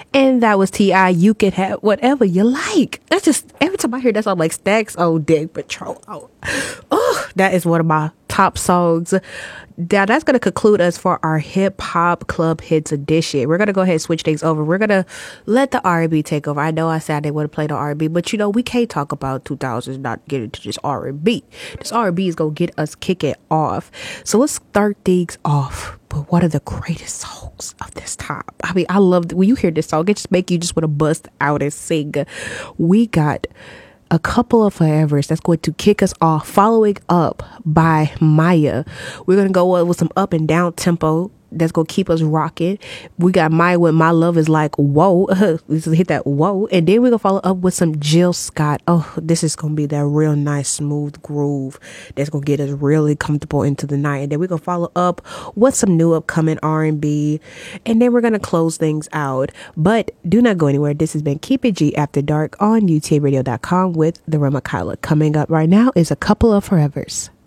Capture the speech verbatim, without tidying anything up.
And that was T I. You can have whatever you like. That's just, every time I hear that song, I'm like, Stacks on Deck Patrol. Oh, oh, that is one of my top songs. Now, that's going to conclude us for our hip hop club hits edition. We're going to go ahead and switch things over. We're going to let the R and B take over. I know I said I didn't want to play the R and B, but you know, we can't talk about two thousands, not get into just R and B. This R and B is going to get us kick it off. So let's start things off. But what are the greatest songs of this time? I mean, I love, when you hear this song, it just make you just want to bust out and sing. We got a couple of forevers that's going to kick us off, following up by Maya. We're going to go with some up and down tempo that's going to keep us rocking. We got Maya with My Love Is Like Whoa. Let's hit that whoa. And then we're going to follow up with some Jill Scott. Oh, this is going to be that real nice smooth groove that's going to get us really comfortable into the night. And then we're going to follow up with some new upcoming R and B. And then we're going to close things out. But do not go anywhere. This has been Keep It G After Dark on U T A radio dot com with the Rema Kyla. Coming up right now is a couple of forevers.